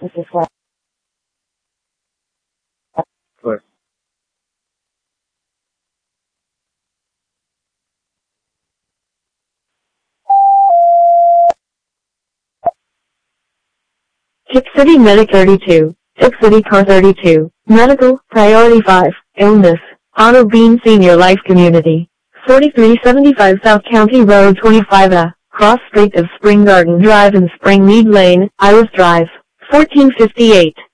Four. Tip City Medic 32. Tip City Car 32. Medical, Priority 5. Illness. Otto Bean Senior Life Community. 4375 South County Road 25A. Cross Street of Spring Garden Drive and Springmead Lane, Iris Drive. 1458.